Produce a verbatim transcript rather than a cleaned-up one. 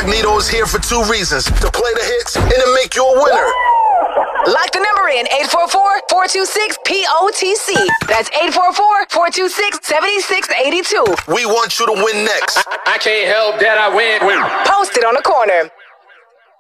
Incognito is here for two reasons: to play the hits and to make you a winner. Lock the number in eight four four, four two six, P O T C. That's eight four four, four two six, seven six eight two. We want you to win next. I, I can't help that I win. win. Post it on the corner.